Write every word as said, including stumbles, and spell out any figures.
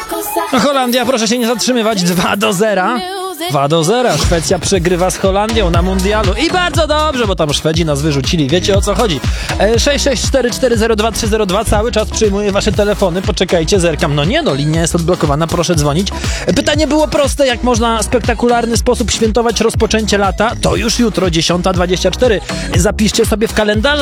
No Holandia, proszę się nie zatrzymywać, dwa do zera. dwa do zera. Szwecja przegrywa z Holandią na mundialu. I bardzo dobrze, bo tam Szwedzi nas wyrzucili. Wiecie o co chodzi. E, sześć sześć cztery cztery zero dwa trzy zero dwa. Cały czas przyjmuję wasze telefony. Poczekajcie, zerkam. No nie no, linia jest odblokowana, proszę dzwonić. E, pytanie było proste. Jak można w spektakularny sposób świętować rozpoczęcie lata? To już jutro, dziesiąta dwadzieścia cztery. Zapiszcie sobie w kalendarzu.